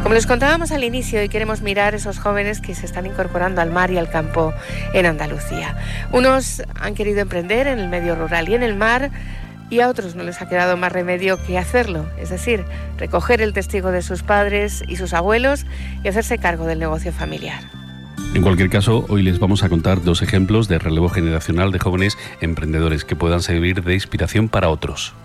Como les contábamos al inicio, hoy queremos mirar esos jóvenes que se están incorporando al mar y al campo en Andalucía. Unos han querido emprender en el medio rural y en el mar, y a otros no les ha quedado más remedio que hacerlo, es decir, recoger el testigo de sus padres y sus abuelos y hacerse cargo del negocio familiar. En cualquier caso, hoy les vamos a contar 2 ejemplos de relevo generacional de jóvenes emprendedores que puedan servir de inspiración para otros.